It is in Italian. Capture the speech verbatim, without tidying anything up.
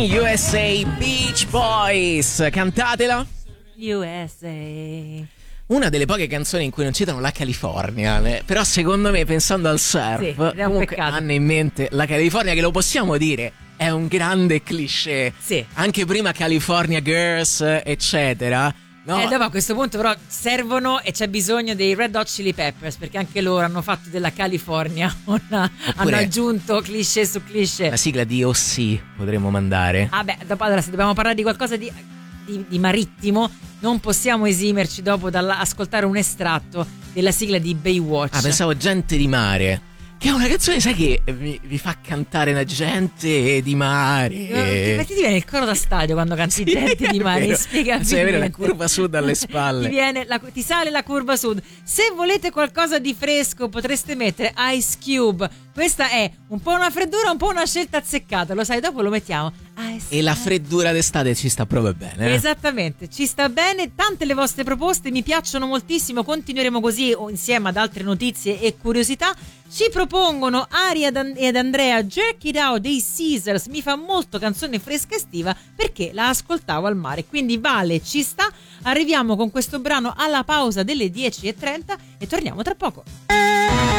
U S A Beach Boys, cantatela. U S A. Una delle poche canzoni in cui non citano la California, eh, però secondo me, pensando al surf, sì, comunque hanno in mente la California, che lo possiamo dire è un grande cliché. Sì. Anche prima California Girls, eccetera. No. Eh, dopo a questo punto però servono e c'è bisogno dei Red Hot Chili Peppers, perché anche loro hanno fatto della California una, hanno aggiunto cliché su cliché. La sigla di O C potremmo mandare. Ah beh, dopo, allora se dobbiamo parlare di qualcosa di, di, di marittimo, non possiamo esimerci dopo dall'ascoltare un estratto della sigla di Baywatch. Ah, pensavo Gente di mare, che è una canzone, sai, che vi, vi fa cantare la gente di mare. Ma ti viene il coro da stadio quando canti sì, Gente di mare? Spiegami. Sì, è vero, la curva sud alle spalle. Ti, viene la, ti sale la curva sud. Se volete qualcosa di fresco potreste mettere Ice Cube. Questa è un po' una freddura, un po' una scelta azzeccata. Lo sai, dopo lo mettiamo. Ice e la freddura d'estate ci sta proprio bene. Eh? Esattamente, ci sta bene. Tante le vostre proposte, mi piacciono moltissimo. Continueremo così insieme ad altre notizie e curiosità. Ci propongono Aria ed Andrea Jerk It Out dei Caesars. Mi fa molto canzone fresca estiva perché la ascoltavo al mare, quindi vale, ci sta. Arriviamo con questo brano alla pausa delle dieci e trenta e torniamo tra poco.